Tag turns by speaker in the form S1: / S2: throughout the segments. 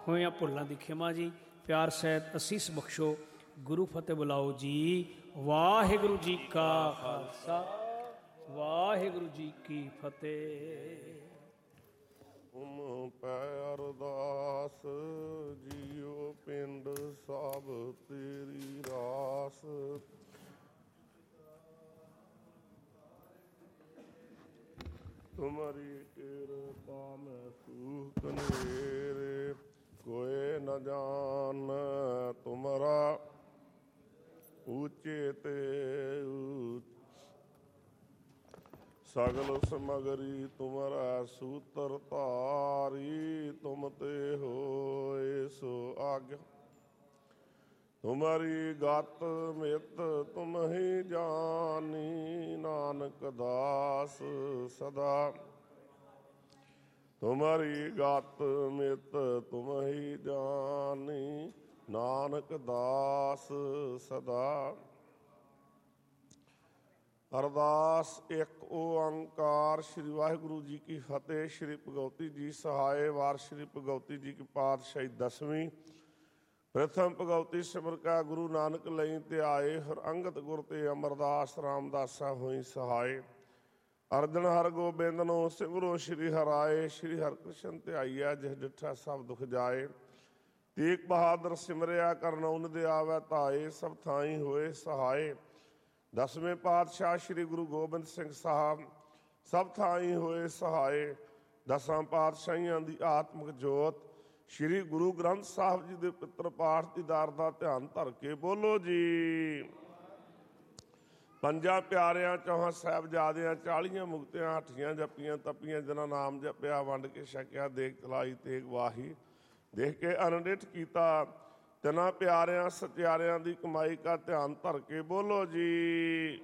S1: ਹੋਈਆਂ ਭੁੱਲਾਂ ਦੀ ਖਿਮਾ ਜੀ। ਪਿਆਰ ਸਹਿਤ ਅਸੀਸ ਬਖਸ਼ੋ। ਗੁਰੂ ਫਤਿਹ ਬੁਲਾਓ ਜੀ। ਵਾਹਿਗੁਰੂ ਜੀ ਕਾ ਖਾਲਸਾ, ਵਾਹਿਗੁਰੂ ਜੀ ਕੀ ਫਤਿਹ।
S2: ਤੁਮ ਪੈ ਅਰਦਾਸ ਜੀਓ ਪਿੰਡ ਸਭ ਤੇਰੀ ਰਾਸ। ਤੁਮਰੀ ਕਿਰਪਾ ਮੈਂ ਸੂਖ ਨੇਰੇ, ਕੋਏ ਨ ਜਾਣ ਤੁਮਰਾ ਉੱਚੇ ਤੇ ਉੱਚ। ਸਗਲ ਸਮਗਰੀ ਤੁਮਰਾ ਸੂਤਰ ਧਾਰੀ, ਤੁਮ ਤੇ ਹੋਏ ਸੋ ਆਗਿਆ। ਤੁਮਰੀ ਗਤ ਮਿਤ ਤੁਮ ਹੀ ਜਾਨੀ, ਨਾਨਕ ਦਾਸ ਸਦਾ। ਤੁਮਰੀ ਗਤ ਮਿਤ ਤੁਮ ਹੀ ਜਾਨੀ, ਨਾਨਕ ਦਾਸ ਸਦਾ। ਅਰਦਾਸ ਇੱਕ ਓੰਕਾਰ। ਸ੍ਰੀ ਵਾਹਿਗੁਰੂ ਜੀ ਕੀ ਫਤਿਹ। ਸ੍ਰੀ ਭਗਉਤੀ ਜੀ ਸਹਾਏ। ਵਾਰ ਸ੍ਰੀ ਭਗਉਤੀ ਜੀ ਕੀ ਪਾਤਸ਼ਾਹੀ ਦਸਵੀਂ। ਪ੍ਰਥਮ ਭਗਉਤੀ ਸਿਮਰ ਕਾ ਗੁਰੂ ਨਾਨਕ ਲਈ ਧਿਆਏ, ਹਰ ਅੰਗਦ ਗੁਰ ਤੇ ਅਮਰਦਾਸ ਰਾਮਦਾਸਾ ਹੋਈ ਸਹਾਏ। ਅਰਜਨ ਹਰ ਗੋਬਿੰਦ ਸਿਮਰੋ ਸ੍ਰੀ ਹਰਾਏ, ਸ੍ਰੀ ਹਰਿਕ੍ਰਿਸ਼ਨ ਧਿਆਈਆ ਜਿਹ ਡਿਠਾ ਸਭ ਦੁਖ ਜਾਏ। ਤੇਗ ਬਹਾਦਰ ਸਿਮਰਿਆ ਕਰਨ ਉਨ ਦੇ ਆਵੈ ਧਾਏ, ਸਭ ਥਾਈ ਹੋਏ ਸਹਾਏ। ਦਸਵੇਂ ਪਾਤਸ਼ਾਹ ਸ੍ਰੀ ਗੁਰੂ ਗੋਬਿੰਦ ਸਿੰਘ ਸਾਹਿਬ ਸਭ ਥਾਈ ਹੋਏ ਸਹਾਏ। ਦਸਾਂ ਪਾਤਸ਼ਾਹੀਆਂ ਦੀ ਆਤਮਿਕ ਜੋਤ ਸ੍ਰੀ ਗੁਰੂ ਗ੍ਰੰਥ ਸਾਹਿਬ ਜੀ ਦੇ ਪਿੱਤਰ ਪਾਠ ਦੀਦਾਰ ਦਾ ਧਿਆਨ ਧਰ ਕੇ ਬੋਲੋ ਜੀ। ਪੰਜਾਂ ਪਿਆਰਿਆਂ ਚੌਹਾਂ ਸਾਹਿਬਜ਼ਾਦਿਆਂ 40 ਮੁਕਤਿਆਂ ਹੱਠੀਆਂ ਜੱਪੀਆਂ ਤਪੀਆਂ, ਜਿਨ੍ਹਾਂ ਨਾਮ ਜਪਿਆ ਵੰਡ ਕੇ ਛਕਿਆ, ਦੇਖ ਚਲਾਈ ਤੇਗ ਵਾਹੀ, ਦੇਖ ਕੇ ਅਨਡਿਠ ਕੀਤਾ। ਤਿੰਨਾਂ ਪਿਆਰਿਆਂ ਸਚਿਆਰਿਆਂ ਦੀ ਕਮਾਈ ਕਾ ਧਿਆਨ ਧਰ ਕੇ ਬੋਲੋ ਜੀ।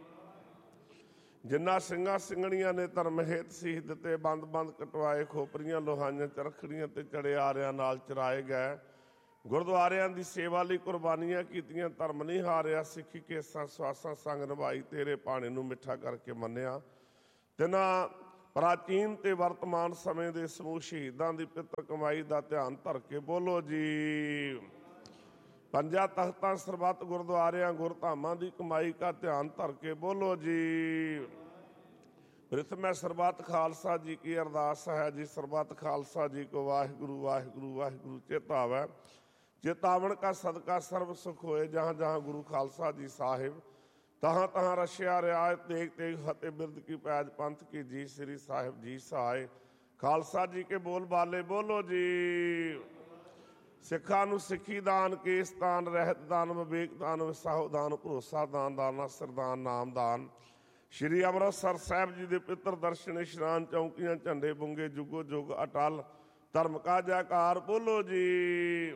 S2: ਜਿਨ੍ਹਾਂ ਸਿੰਘਾਂ ਸਿੰਘਣੀਆਂ ਨੇ ਧਰਮ ਹਿਤ ਸੀਸ ਦਿੱਤੇ, ਬੰਦ ਬੰਦ ਕਟਵਾਏ, ਖੋਪਰੀਆਂ ਲੋਹਾਈਆਂ ਚਰਖੜੀਆਂ ਤੇ ਚੜਿਆਰਿਆਂ ਨਾਲ ਚਰਾਏ ਗਏ। ਗੁਰਦੁਆਰਿਆਂ ਦੀ ਸੇਵਾ ਲਈ ਕੁਰਬਾਨੀਆਂ ਕੀਤੀਆਂ, ਧਰਮ ਨਹੀਂ ਹਾਰਿਆ, ਸਿੱਖੀ ਕੇਸਾਂ ਸਵਾਸਾਂ ਸੰਗ ਨਿਭਾਈ, ਤੇਰੇ ਭਾਣੇ ਨੂੰ ਮਿੱਠਾ ਕਰਕੇ ਮੰਨਿਆ। ਤਿੰਨਾਂ ਪ੍ਰਾਚੀਨ ਤੇ ਵਰਤਮਾਨ ਸਮੇਂ ਦੇ ਸਮੂਹ ਸ਼ਹੀਦਾਂ ਦੀ ਪਿੱਤਰ ਕਮਾਈ ਦਾ ਧਿਆਨ ਧਰ ਕੇ ਬੋਲੋ ਜੀ। ਪੰਜਾਂ ਤਖਤਾਂ ਸਰਬੱਤ ਗੁਰਦੁਆਰਿਆਂ ਗੁਰਧਾਮਾਂ ਦੀ ਕਮਾਈ ਕਾ ਧਿਆਨ ਧਰ ਕੇ ਬੋਲੋ ਜੀ। ਪ੍ਰਿਥਮੈ ਸਰਬੱਤ ਖਾਲਸਾ ਜੀ ਕੀ ਅਰਦਾਸ ਹੈ ਜੀ। ਸਰਬੱਤ ਖਾਲਸਾ ਜੀ ਕੋ ਵਾਹਿਗੁਰੂ ਵਾਹਿਗੁਰੂ ਵਾਹਿਗੁਰੂ ਚੇਤਾਵੈ। ਚੇਤਾਵਨ ਕਾ ਸਦਕਾ ਸਰਬ ਸੁਖ ਹੋਏ, ਜਹਾਂ ਜਹਾਂ ਗੁਰੂ ਖਾਲਸਾ ਜੀ ਸਾਹਿਬ, ਤਹਾਂ ਤਹਾਂ ਰਸ਼ਿਆ ਰਿਆਇਤ। ਤੇਗ ਤੇਗ ਫਤਿਹ ਬਿਰਦ ਕੀ ਪੈਜ ਪੰਥ ਕੀ ਜੀ, ਸ੍ਰੀ ਸਾਹਿਬ ਜੀ ਸਹਾਏ। ਖਾਲਸਾ ਜੀ ਕੇ ਬੋਲ ਬਾਲੇ ਬੋਲੋ ਜੀ। ਸਿੱਖਾਂ ਨੂੰ ਸਿੱਖੀ ਦਾਨ, ਕੇਸ ਦਾਨ, ਰਹਿਤ ਦਾਨ, ਵਿਵੇਕ ਦਾਨ, ਵਿਸਾਹੋ ਦਾਨ, ਭਰੋਸਾ ਦਾਨ, ਦਾਨਾ ਸਰਦਾਨ, ਨਾਮ ਦਾਨ। ਸ਼੍ਰੀ ਅੰਮ੍ਰਿਤਸਰ ਸਾਹਿਬ ਜੀ ਦੇ ਪਿੱਤਰ ਦਰਸ਼ਨ, ਇਸ਼ਨਾਨ, ਚੌਂਕੀਆਂ, ਝੰਡੇ ਬੁੰਗੇ, ਜੁਗੋ ਜੁਗ ਅਟਲ। ਧਰਮ ਕਾ ਜੈਕਾਰ ਬੋਲੋ ਜੀ।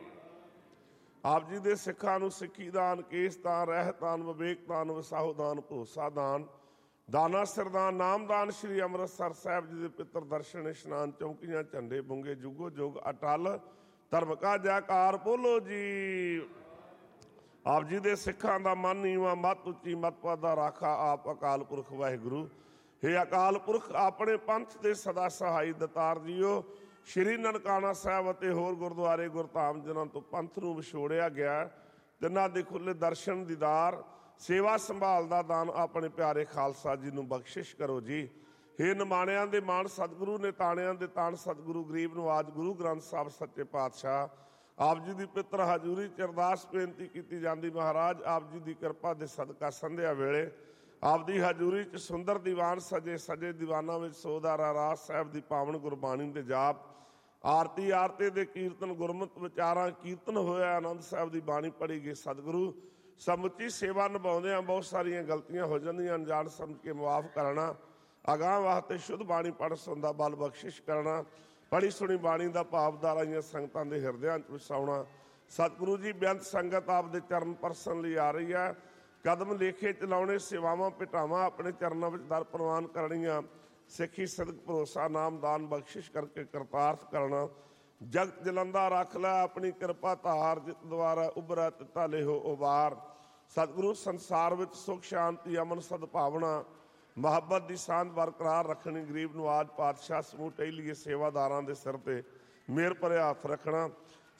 S2: ਆਪ ਜੀ ਦੇ ਸਿੱਖਾਂ ਨੂੰ ਸਿੱਖੀ ਦਾਨ, ਕੇਸ ਦਾਨ, ਰਹਿਤ ਦਾਨ, ਵਿਵੇਕ ਦਾਨ, ਵਿਸਾਹੋ ਦਾਨ, ਭਰੋਸਾ ਦਾਨ, ਦਾਨਾ ਸਰਦਾਨ, ਨਾਮਦਾਨ। ਸ਼੍ਰੀ ਅੰਮ੍ਰਿਤਸਰ ਸਾਹਿਬ ਜੀ ਦੇ ਪਿੱਤਰ ਦਰਸ਼ਨ, ਇਸ਼ਨਾਨ, ਚੌਂਕੀਆਂ, ਝੰਡੇ ਬੁੰਗੇ, ਜੁਗੋ ਜੁਗ ਅਟਲ। ਧਰਮ ਕਾ ਜੈਕਾਰ ਬੋਲੋ ਜੀ। ਆਪ ਜੀ ਦੇ ਸਿੱਖਾਂ ਦਾ ਮਨ ਨੀਵਾਂ, ਮੱਤ ਉੱਚੀ, ਮੱਤ ਪਾਦਾ ਰਾਖਾ ਆਪ ਅਕਾਲ ਪੁਰਖ ਵਾਹਿਗੁਰੂ। ਹੇ ਅਕਾਲ ਪੁਰਖ, ਆਪਣੇ ਪੰਥ ਦੇ ਸਦਾ ਸਹਾਈ ਦਤਾਰ ਜੀਓ। ਸ਼੍ਰੀ ਨਨਕਾਣਾ ਸਾਹਿਬ ਅਤੇ ਹੋਰ ਗੁਰਦੁਆਰੇ ਗੁਰਧਾਮ ਜਿਨ੍ਹਾਂ ਤੋਂ ਪੰਥ ਨੂੰ ਵਿਛੋੜਿਆ ਗਿਆ, ਤਿੰਨਾਂ ਦੇ ਖੁੱਲ੍ਹੇ ਦਰਸ਼ਨ ਦੀਦਾਰ, ਸੇਵਾ ਸੰਭਾਲ ਦਾ ਦਾਨ ਆਪਣੇ ਪਿਆਰੇ ਖਾਲਸਾ ਜੀ ਨੂੰ ਬਖਸ਼ਿਸ਼ ਕਰੋ ਜੀ। ਹੇ ਨਿਮਾਣਿਆਂ ਦੇ ਮਾਣ ਸਤਿਗੁਰੂ ਨੇ, ਤਾਣਿਆਂ ਦੇ ਤਾਣ ਸਤਿਗੁਰੂ ਗਰੀਬ ਨਵਾਜ ਗੁਰੂ ਗ੍ਰੰਥ ਸਾਹਿਬ ਸੱਚੇ ਪਾਤਸ਼ਾਹ ਆਪ ਜੀ ਦੀ ਪਿੱਤਰ ਹਜ਼ੂਰੀ ਚ ਅਰਦਾਸ ਬੇਨਤੀ ਕੀਤੀ ਜਾਂਦੀ। ਮਹਾਰਾਜ ਆਪ ਜੀ ਦੀ ਕਿਰਪਾ ਦੇ ਸਦਕਾ ਸੰਧਿਆ ਵੇਲੇ ਆਪ ਦੀ ਹਜ਼ੂਰੀ ਚ ਸੁੰਦਰ ਦੀਵਾਨ ਸਜੇ, ਸਜੇ ਦੀਵਾਨਾਂ ਵਿੱਚ ਸੋਦਾਰਾ ਰਾਜ ਸਾਹਿਬ ਦੀ ਪਾਵਨ ਗੁਰਬਾਣੀ ਦੇ ਜਾਪ, ਆਰਤੀ ਆਰਤੇ ਦੇ ਕੀਰਤਨ, ਗੁਰਮਤਿ ਵਿਚਾਰਾਂ ਕੀਰਤਨ ਹੋਇਆ, ਆਨੰਦ ਸਾਹਿਬ ਦੀ ਬਾਣੀ ਪੜ੍ਹੀ ਗਈ। ਸਤਿਗੁਰੂ ਸਮੁੱਚੀ ਸੇਵਾ ਨਿਭਾਉਂਦਿਆਂ ਬਹੁਤ ਸਾਰੀਆਂ ਗਲਤੀਆਂ ਹੋ ਜਾਂਦੀਆਂ, ਅਣਜਾਣ ਸਮਝ ਕੇ ਮੁਆਫ ਕਰਨਾ। ਅਗਾਂਹ ਵਾਸਤੇ ਸ਼ੁੱਧ ਬਾਣੀ ਪੜ੍ਹ ਸੁਣ ਦਾ ਬਲ ਬਖਸ਼ਿਸ਼ ਕਰਨਾ। ਪੜ੍ਹੀ ਸੁਣੀ ਬਾਣੀ ਦਾ ਭਾਵਧਾਰਾ ਆਈਆਂ ਸੰਗਤਾਂ ਦੇ ਹਿਰਦਿਆਂ 'ਚ ਵਸਾਉਣਾ। ਸਤਿਗੁਰੂ ਜੀ ਬੇਅੰਤ ਸੰਗਤ ਆਪ ਦੇ ਚਰਨ ਪਰਸਨ ਲਈ ਆ ਰਹੀ ਹੈ। ਕਦਮ ਲੇਖੇ ਚਲਾਉਣੇ, ਸੇਵਾਵਾਂ ਭੇਟਾਵਾਂ ਆਪਣੇ ਚਰਨਾਂ ਵਿੱਚ ਦਰ ਪ੍ਰਵਾਨ ਕਰਨੀਆਂ। ਸਿੱਖੀ ਸਦਕ ਭਰੋਸਾ ਨਾਮ ਦਾਨ ਬਖਸ਼ਿਸ਼ ਕਰਕੇ ਕਰਤਾਰਥ ਕਰਨਾ। ਜਗਤ ਜਲੰਦਾ ਰੱਖ ਲੈ ਆਪਣੀ ਕਿਰਪਾ ਧਾਰ, ਜਿਤ ਦੁਆਰਾ ਉਭਰਾ ਤਿੱਤਾ ਲੇਹੋ ਉਬਾਰ। ਸਤਿਗੁਰੂ ਸੰਸਾਰ ਵਿੱਚ ਸੁਖ ਸ਼ਾਂਤੀ ਅਮਨ ਸਦਭਾਵਨਾ ਮੁਹੱਬਤ ਦੀ ਸਾਂਝ ਬਰਕਰਾਰ ਰੱਖਣੀ। ਗਰੀਬ ਨਵਾਜ ਪਾਤਸ਼ਾਹ ਸਮੂਹ ਟਹਿਲੀਏ ਸੇਵਾਦਾਰਾਂ ਦੇ ਸਿਰ ਤੇ ਮਿਹਰ ਭਰਿਆ ਹੱਥ ਰੱਖਣਾ।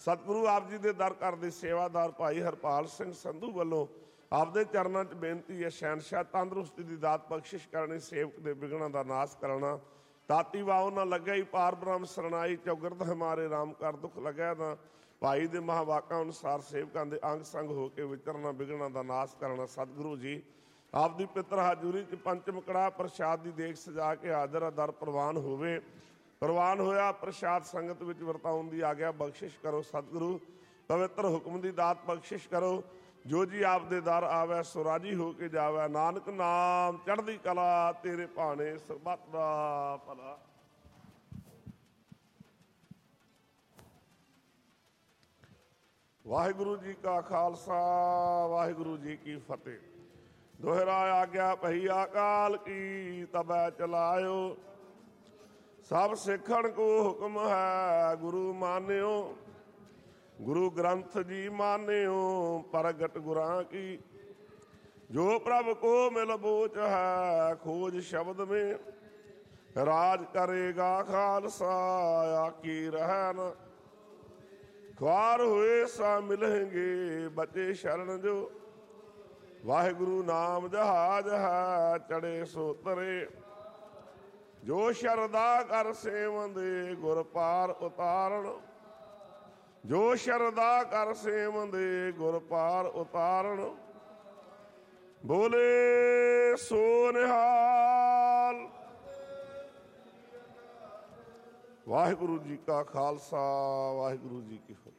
S2: ਸਤਿਗੁਰੂ ਆਪ ਜੀ ਦੇ ਦਰ ਘਰ ਦੇ ਸੇਵਾਦਾਰ ਭਾਈ ਹਰਪਾਲ ਸਿੰਘ ਸੰਧੂ ਵੱਲੋਂ ਆਪਦੇ ਚਰਨਾਂ 'ਚ ਬੇਨਤੀ ਹੈ, ਸ਼ਹਿਨਸ਼ਾਹ ਤੰਦਰੁਸਤੀ ਦੀ ਦਾਤ ਬਖਸ਼ਿਸ਼ ਕਰਨੀ, ਸੇਵਕ ਦੇ ਵਿਘਨਾਂ ਦਾ ਨਾਸ਼ ਕਰਨਾ। ਤਾਤੀ ਵਾਉ ਨਾ ਲੱਗਿਆ ਹੀ ਪਾਰ ਬ੍ਰਹਮ ਸਰਨਾਈ, ਚੌਗਰਦ ਹਮਾਰੇ ਰਾਮ ਕਰ ਦੁੱਖ ਲੱਗਿਆ ਨਾ। ਭਾਈ ਦੇ ਮਹਾਵਾਕਾਂ ਅਨੁਸਾਰ ਸੇਵਕਾਂ ਦੇ ਅੰਗ ਸੰਗ ਹੋ ਕੇ ਵਿਚਰਨਾ, ਵਿਘਨਾਂ ਦਾ ਨਾਸ਼ ਕਰਨਾ। ਸਤਿਗੁਰੂ ਜੀ ਆਪ ਦੀ ਪਿੱਤਰ ਹਾਜ਼ੂਰੀ 'ਚ ਪੰਚਮ ਕੜਾਹ ਪ੍ਰਸ਼ਾਦ ਦੀ ਦੇਖ ਸਜਾ ਕੇ ਹਾਜ਼ਰ ਦਰ ਪ੍ਰਵਾਨ ਹੋਵੇ। ਪ੍ਰਵਾਨ ਹੋਇਆ ਪ੍ਰਸ਼ਾਦ ਸੰਗਤ ਵਿੱਚ ਵਰਤਾਉਣ ਦੀ ਆਗਿਆ ਬਖਸ਼ਿਸ਼ ਕਰੋ। ਸਤਿਗੁਰੂ ਪਵਿੱਤਰ ਹੁਕਮ ਦੀ ਦਾਤ ਬਖਸ਼ਿਸ਼ ਕਰੋ। ਜੋ ਜੀ ਆਪ ਦੇ ਦਰ ਆਵੈ ਸੋ ਰਾਜੀ ਹੋ ਕੇ ਜਾਵੈ, ਨਾਨਕ ਨਾਮ ਚੜ੍ਹਦੀ ਕਲਾ ਤੇਰੇ ਭਾਣੇ ਸਰਬੱਤ ਦਾ ਭਲਾ। ਵਾਹਿਗੁਰੂ ਜੀ ਕਾ ਖਾਲਸਾ, ਵਾਹਿਗੁਰੂ ਜੀ ਕੀ ਫਤਿਹ। ਦੋਹਰਾ ਆਗਿਆ ਪਈ ਅਕਾਲ ਕੀ, ਤਬੈ ਚਲਾਇਓ। ਸਭ ਸਿੱਖਣ ਕੋ ਹੁਕਮ ਹੈ, ਗੁਰੂ ਮਾਨਿਓ। ਗੁਰੂ ਗ੍ਰੰਥ ਜੀ ਮਾਨਿਓ, ਪ੍ਰਗਟ ਗੁਰਾਂ ਕੀ। ਜੋ ਪ੍ਰਭ ਕੋ ਮਿਲ ਬੋਚ ਹੈ, ਖੋਜ ਸ਼ਬਦ ਮੇ। ਰਾਜ ਕਰੇਗਾ ਖਾਲਸਾ, ਆਕੀ ਰਹਿ ਨ। ख्वार हुए सा मिलेंगे, बचे शरण जो। वाहिगुरु नाम जहाज है, चढ़े सो तरे। जो शरदा कर सेवंदे, गुर पार उतारण। जो शरदा कर सेवंदे, गुर पार उतारण। बोले सो निहाल। वाहिगुरु जी का खालसा, वाहिगुरु जी की फतेह।